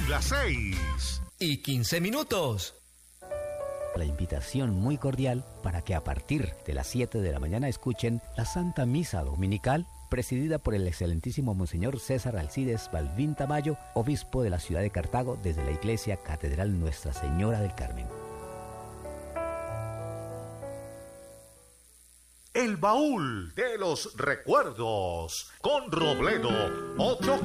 Las 6:15. La invitación muy cordial para que a partir de las 7 de la mañana escuchen la Santa Misa Dominical, presidida por el excelentísimo Monseñor César Alcides Balbín Tamayo, obispo de la ciudad de Cartago, desde la Iglesia Catedral Nuestra Señora del Carmen. El baúl de los recuerdos con Robledo, 8